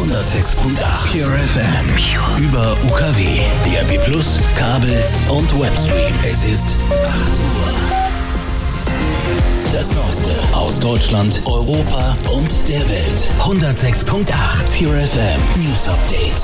106.8 Pure FM. Über UKW, DAB+, Kabel und Webstream. Es ist 8 Uhr. Das Neueste aus Deutschland, Europa und der Welt. 106.8 Pure FM News Update.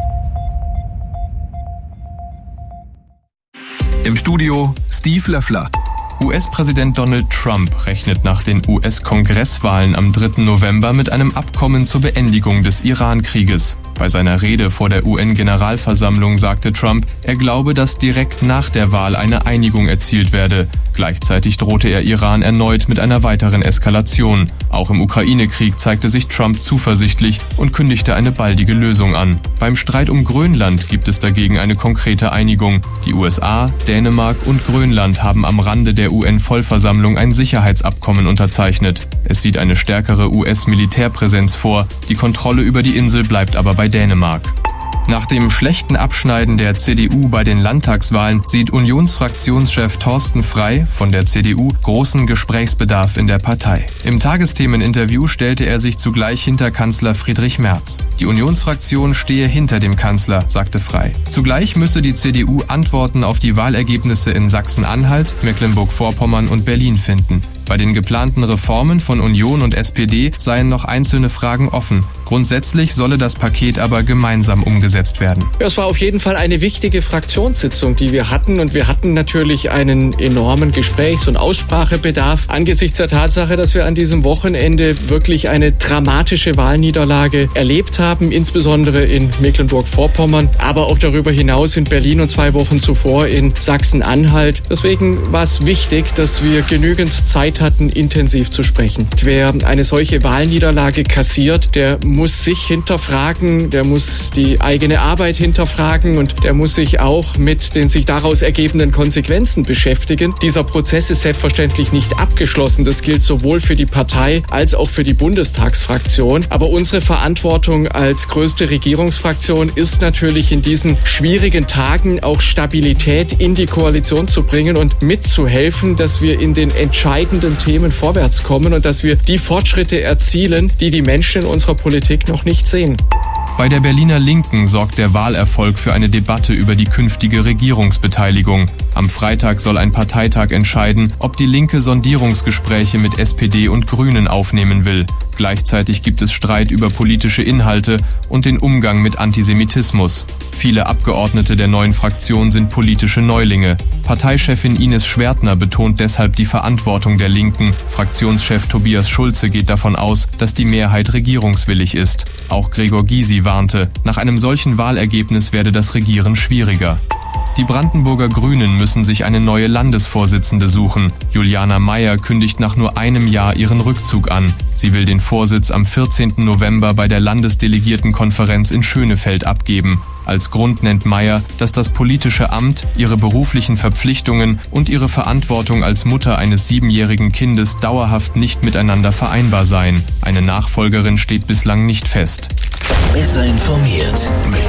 Im Studio Steve Löffler. US-Präsident Donald Trump rechnet nach den US-Kongresswahlen am 3. November mit einem Abkommen zur Beendigung des Iran-Krieges. Bei seiner Rede vor der UN-Generalversammlung sagte Trump, er glaube, dass direkt nach der Wahl eine Einigung erzielt werde. Gleichzeitig drohte er Iran erneut mit einer weiteren Eskalation. Auch im Ukraine-Krieg zeigte sich Trump zuversichtlich und kündigte eine baldige Lösung an. Beim Streit um Grönland gibt es dagegen eine konkrete Einigung. Die USA, Dänemark und Grönland haben am Rande der UN-Vollversammlung ein Sicherheitsabkommen unterzeichnet. Es sieht eine stärkere US-Militärpräsenz vor. Die Kontrolle über die Insel bleibt aber bei Dänemark. Nach dem schlechten Abschneiden der CDU bei den Landtagswahlen sieht Unionsfraktionschef Thorsten Frey von der CDU großen Gesprächsbedarf in der Partei. Im Tagesthemeninterview stellte er sich zugleich hinter Kanzler Friedrich Merz. Die Unionsfraktion stehe hinter dem Kanzler, sagte Frey. Zugleich müsse die CDU Antworten auf die Wahlergebnisse in Sachsen-Anhalt, Mecklenburg-Vorpommern und Berlin finden. Bei den geplanten Reformen von Union und SPD seien noch einzelne Fragen offen. Grundsätzlich solle das Paket aber gemeinsam umgesetzt werden. Ja, es war auf jeden Fall eine wichtige Fraktionssitzung, die wir hatten. Und wir hatten natürlich einen enormen Gesprächs- und Aussprachebedarf angesichts der Tatsache, dass wir an diesem Wochenende wirklich eine dramatische Wahlniederlage erlebt haben, insbesondere in Mecklenburg-Vorpommern, aber auch darüber hinaus in Berlin und 2 Wochen zuvor in Sachsen-Anhalt. Deswegen war es wichtig, dass wir genügend Zeit hatten, intensiv zu sprechen. Wer eine solche Wahlniederlage kassiert, der muss sich hinterfragen, der muss die eigene Arbeit hinterfragen und der muss sich auch mit den sich daraus ergebenden Konsequenzen beschäftigen. Dieser Prozess ist selbstverständlich nicht abgeschlossen. Das gilt sowohl für die Partei als auch für die Bundestagsfraktion. Aber unsere Verantwortung als größte Regierungsfraktion ist natürlich in diesen schwierigen Tagen auch Stabilität in die Koalition zu bringen und mitzuhelfen, dass wir in den entscheidenden Themen vorwärts kommen und dass wir die Fortschritte erzielen, die die Menschen in unserer Politik noch nicht sehen. Bei der Berliner Linken sorgt der Wahlerfolg für eine Debatte über die künftige Regierungsbeteiligung. Am Freitag soll ein Parteitag entscheiden, ob die Linke Sondierungsgespräche mit SPD und Grünen aufnehmen will. Gleichzeitig gibt es Streit über politische Inhalte und den Umgang mit Antisemitismus. Viele Abgeordnete der neuen Fraktion sind politische Neulinge. Parteichefin Ines Schwertner betont deshalb die Verantwortung der Linken. Fraktionschef Tobias Schulze geht davon aus, dass die Mehrheit regierungswillig ist. Auch Gregor Gysi warnte, nach einem solchen Wahlergebnis werde das Regieren schwieriger. Die Brandenburger Grünen müssen sich eine neue Landesvorsitzende suchen. Juliana Meyer kündigt nach nur einem Jahr ihren Rückzug an. Sie will den Vorsitz am 14. November bei der Landesdelegiertenkonferenz in Schönefeld abgeben. Als Grund nennt Meyer, dass das politische Amt, ihre beruflichen Verpflichtungen und ihre Verantwortung als Mutter eines 7-jährigen Kindes dauerhaft nicht miteinander vereinbar seien. Eine Nachfolgerin steht bislang nicht fest. Besser informiert mit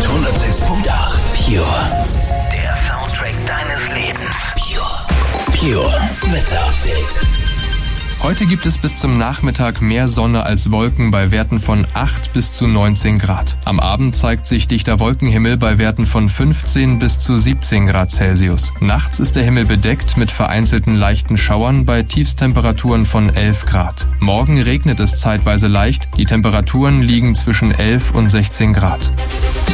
106.8 Pure. Der Soundtrack deines Lebens. Pure Wetter-Update. Heute gibt es bis zum Nachmittag mehr Sonne als Wolken bei Werten von 8 bis zu 19 Grad. Am Abend zeigt sich dichter Wolkenhimmel bei Werten von 15 bis zu 17 Grad Celsius. Nachts ist der Himmel bedeckt mit vereinzelten leichten Schauern bei Tiefstemperaturen von 11 Grad. Morgen regnet es zeitweise leicht. Die Temperaturen liegen zwischen 11 und 16 Grad.